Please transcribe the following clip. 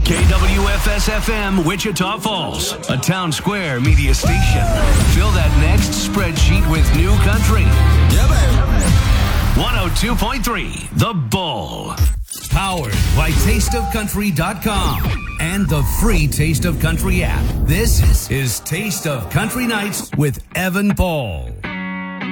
KWFS-FM, Wichita Falls, a Town Square media station. Fill that next spreadsheet with new country. Yeah, baby. 102.3, The Bull. Powered by TasteOfCountry.com and the free Taste of Country app. This is Taste of Country Nights with Evan Paul.